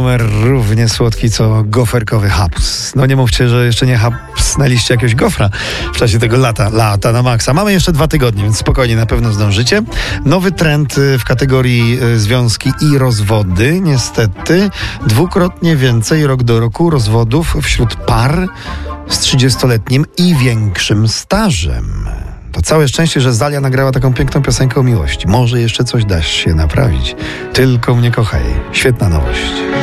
numer równie słodki co goferkowy haps. No nie mówcie, że jeszcze nie hapsnęliście jakiegoś gofra w czasie tego lata na maksa. Mamy jeszcze 2 tygodnie, więc spokojnie, na pewno zdążycie. Nowy trend w kategorii związki i rozwody. Niestety 2-krotnie więcej rok do roku rozwodów wśród par z 30-letnim i większym stażem. To całe szczęście, że Zalia nagrała taką piękną piosenkę o miłości. Może jeszcze coś da się naprawić. Tylko mnie kochaj. Świetna nowość.